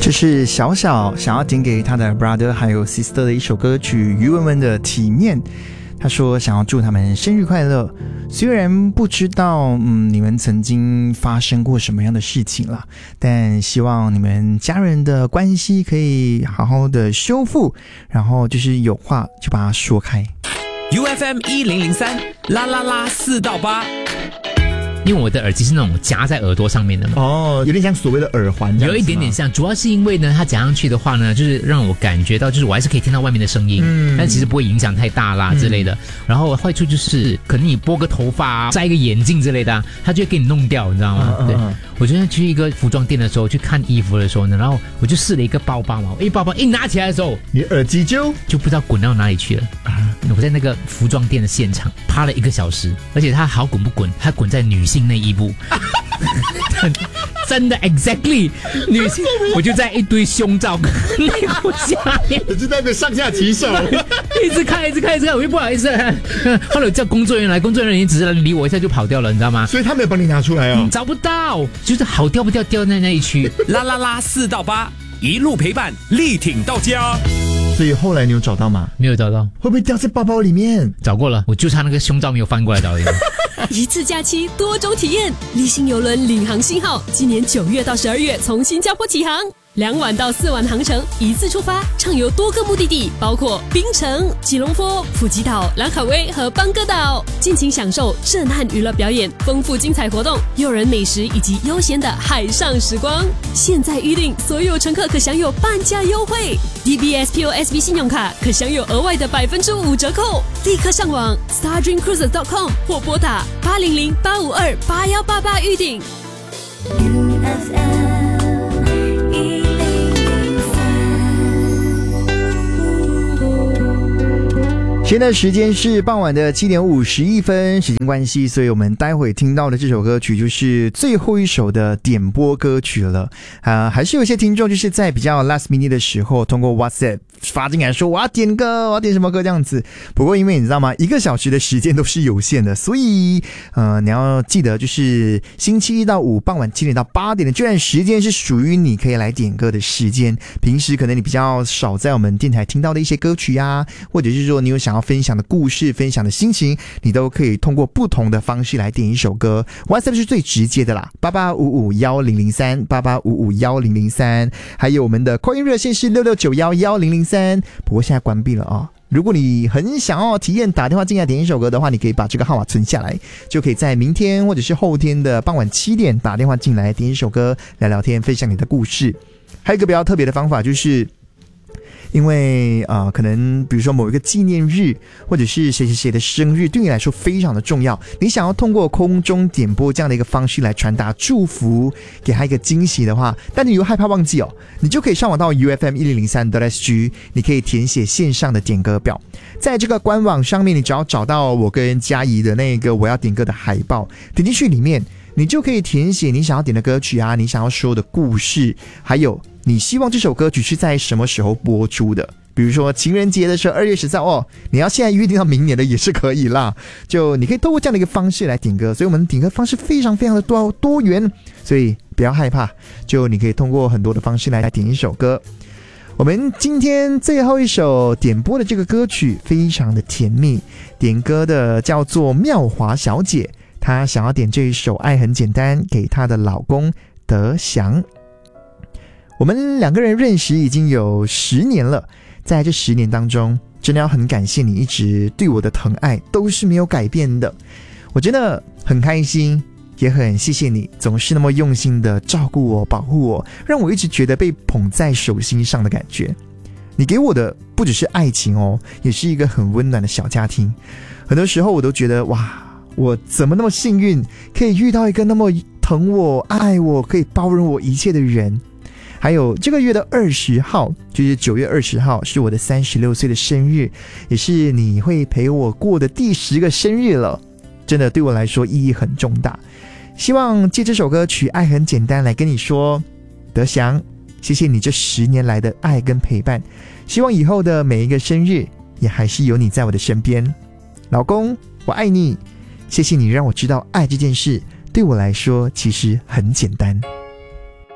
这是小小想要点给他的 brother 还有 sister 的一首歌曲，于文文的体面。他说想要祝他们生日快乐，虽然不知道你们曾经发生过什么样的事情啦，但希望你们家人的关系可以好好的修复，然后就是有话就把它说开。 UFM 1003啦啦啦4到8。 因为我的耳机是那种夹在耳朵上面的嘛， 哦，有点像所谓的耳环这样子， 有一点点像，主要是因为呢，它夹上去的话呢，就是让我感觉到，就是我还是可以听到外面的声音，但其实不会影响太大啦之类的。然后坏处就是可能你拨个头发啊，摘一个眼镜之类的它就会给你弄掉，你知道吗？对，我昨天去一个服装店的时候去看衣服的时候呢，然后我就试了一个包包嘛，包包一拿起来的时候， 你耳机就不知道滚到哪里去了。我在那个服装店的现场趴了1个小时，而且它好滚不滚，它滚在女性内衣部。真的 exactly 女性，我就在一堆胸罩跟内裤下面， 我就在那边上下其手， 一直看，我就不好意思。后来我叫工作人员来，工作人员只是理我一下就跑掉了，你知道吗？ 所以他没有帮你拿出来哦， 找不到，就是好掉不掉，掉在那一区。 啦啦啦4到8，一路陪伴，力挺到家。 所以后来你有找到吗？ 没有找到。 会不会掉在包包里面？ 找过了，我就差那个胸罩没有翻过来而已。 一次假期多种体验，立新邮轮领航信号今年9月到12月从新加坡起航，2晚到4晚航程，一次出发，畅游多个目的地，包括槟城、吉隆坡、普吉岛、兰卡威和邦哥岛，尽情享受震撼娱乐表演、丰富精彩活动、诱人美食以及悠闲的海上时光。现在预定，所有乘客可享有半价优惠 ，DBS POSB 信用卡可享有额外的5%折扣。立刻上网 stardreamcruises.com 或拨打800-852-8188预订。 现在时间是傍晚的7点51分，时间关系，所以我们待会听到的这首歌曲就是最后一首的点播歌曲了。还是有些听众就是在比较 last minute 的时候，通过 WhatsApp 发进来说我要点歌，我要点什么歌这样子。不过因为你知道吗，1个小时的时间都是有限的，所以你要记得，就是星期1到5傍晚7点到8点的这段时间是属于你可以来点歌的时间。平时可能你比较少在我们电台听到的一些歌曲啊，或者是说你有想要分享的故事、分享的心情，你都可以通过不同的方式来点一首歌。WhatsApp 是最直接的啦，88551003 88551003，还有我们的 call in 热线是66911003，不过现在关闭了啊。如果你很想要体验打电话进来点一首歌的话，你可以把这个号码存下来，就可以在明天或者是后天的傍晚7点打电话进来点一首歌，聊聊天，分享你的故事。还有一个比较特别的方法，就是因为可能比如说某一个纪念日，或者是谁谁谁的生日，对你来说非常的重要，你想要通过空中点播这样的一个方式来传达祝福，给他一个惊喜的话，但你又害怕忘记你就可以上网到 UFM1003.SG， 你可以填写线上的点歌表。在这个官网上面，你只要找到我跟嘉怡的那个我要点歌的海报，点进去里面，你就可以填写你想要点的歌曲啊，你想要说的故事，还有你希望这首歌曲是在什么时候播出的。比如说情人节的时候2月13你要现在约定到明年的也是可以啦。就你可以透过这样的一个方式来点歌，所以我们点歌方式非常非常的多元，所以不要害怕，就你可以通过很多的方式来点一首歌。我们今天最后一首点播的这个歌曲非常的甜蜜，点歌的叫做妙华小姐，她想要点这一首《爱很简单》给她的老公德祥。我们2个人认识已经有10年了，在这10年当中，真的要很感谢你一直对我的疼爱都是没有改变的，我真的很开心，也很谢谢你总是那么用心的照顾我、保护我，让我一直觉得被捧在手心上的感觉。你给我的不只是爱情也是一个很温暖的小家庭。很多时候我都觉得哇，我怎么那么幸运，可以遇到一个那么疼我、爱我、可以包容我一切的人。还有这个月的20号，就是9月20号，是我的36岁的生日，也是你会陪我过的第10个生日了，真的对我来说意义很重大。希望借这首歌曲《爱很简单》来跟你说，德祥，谢谢你这10年来的爱跟陪伴，希望以后的每一个生日也还是有你在我的身边。老公，我爱你，谢谢你让我知道爱这件事对我来说其实很简单。